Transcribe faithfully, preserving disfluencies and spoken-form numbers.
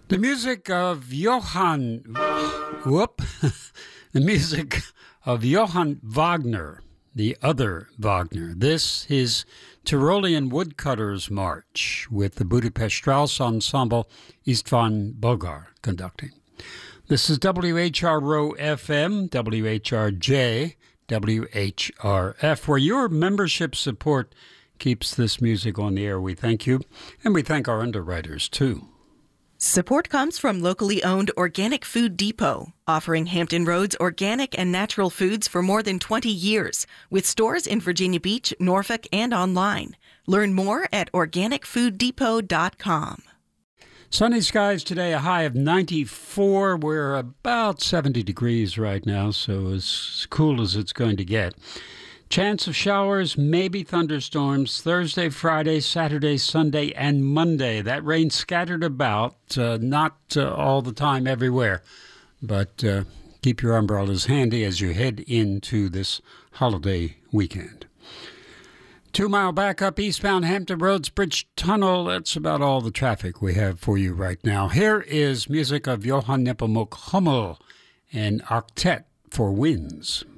The music of Johann, whoop, the music of Johann Wagner, the other Wagner. This is Tyrolean Woodcutters March with the Budapest Strauss Ensemble, István Bogar conducting. This is W H R O F M, W H R J, W H R F, where your membership support keeps this music on the air. We thank you, and we thank our underwriters, too. Support comes from locally owned Organic Food Depot, offering Hampton Roads organic and natural foods for more than twenty years, with stores in Virginia Beach, Norfolk, and online. Learn more at organic food depot dot com. Sunny skies today, a high of ninety-four. We're about seventy degrees right now, so as cool as it's going to get. Chance of showers, maybe thunderstorms, Thursday, Friday, Saturday, Sunday, and Monday. That rain scattered about, uh, not uh, all the time everywhere, but uh, keep your umbrellas handy as you head into this holiday weekend. Two-mile backup eastbound Hampton Roads Bridge Tunnel. That's about all the traffic we have for you right now. Here is music of Johann Nepomuk Hummel and Octet for Winds.